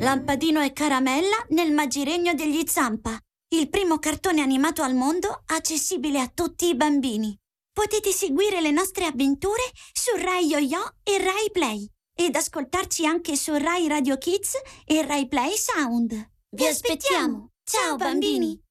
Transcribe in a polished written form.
Lampadino e Caramella nel Magiregno degli Zampa, il primo cartone animato al mondo accessibile a tutti i bambini. Potete seguire le nostre avventure su Rai Yo-Yo e Rai Play ed ascoltarci anche su Rai Radio Kids e Rai Play Sound. Vi aspettiamo! Ciao bambini!